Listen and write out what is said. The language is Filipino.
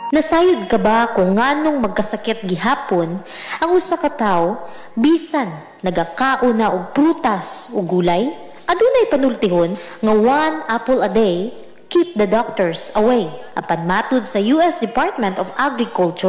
Nasayod ka ba kung nganong magkasakit gihapon ang usa ka tawo bisan nagakauna og prutas o gulay? Adunay panultihon nga 1 apple a day keep the doctors away. Apan matud sa US Department of Agriculture,